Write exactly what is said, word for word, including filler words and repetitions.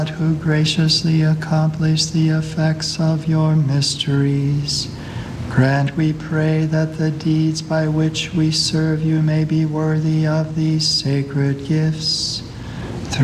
who graciously accomplish the effects of your mysteries, grant, we pray, that the deeds by which we serve you may be worthy of these sacred gifts,